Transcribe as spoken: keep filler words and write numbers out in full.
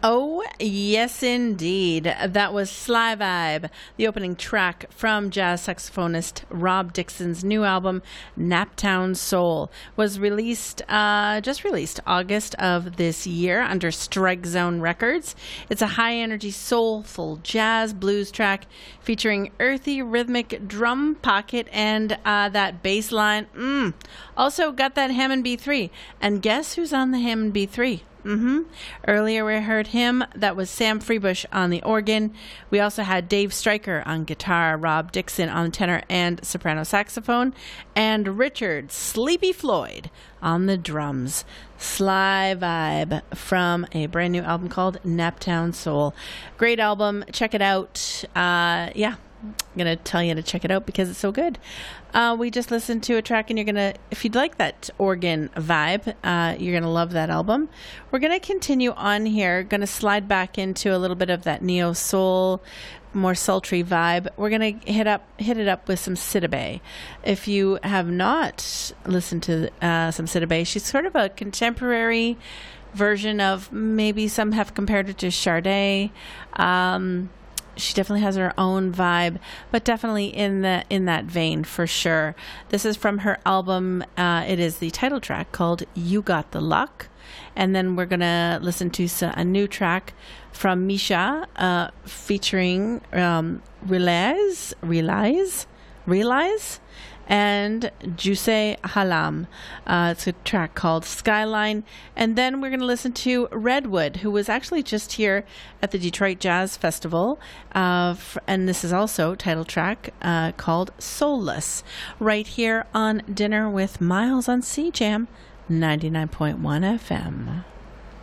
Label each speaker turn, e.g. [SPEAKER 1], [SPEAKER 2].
[SPEAKER 1] Oh, yes, indeed. That was Sly Vibe, the opening track from jazz saxophonist Rob Dixon's new album, Naptown Soul. Was released, uh, just released August of this year under Strike Zone Records. It's a high-energy, soulful jazz blues track featuring earthy, rhythmic drum pocket and uh, that bass line. Mm. Also got that Hammond B three. And guess who's on the Hammond B three? Mm-hmm. Earlier we heard him. That was Sam Freebush on the organ. We also had Dave Stryker on guitar, Rob Dixon on tenor and soprano saxophone, and Richard Sleepy Floyd on the drums. Sly Vibe from a brand new album called Naptown Soul. Great album. Check it out. Uh, yeah. I'm going to tell you to check it out because it's so good. Uh, we just listened to a track and you're going to, if you'd like that organ vibe, uh, you're going to love that album. We're going to continue on here, going to slide back into a little bit of that neo soul, more sultry vibe. We're going to hit up, hit it up with some Sidibe. If you have not listened to uh, some Sidibe, she's sort of a contemporary version of, maybe some have compared it to Sade. Um, She definitely has her own vibe, but definitely in the in that vein for sure. This is from her album. Uh, it is the title track called "You Got the Luck," and then we're gonna listen to a new track from Misha uh, featuring um, Realize, Realize, Realize, and Juse Halam. Uh, it's a track called Skyline. And then we're going to listen to Redwood, who was actually just here at the Detroit Jazz Festival. Uh, f- and this is also a title track uh, called Soulless, right here on Dinner with Miles on C Jam ninety-nine point one F M.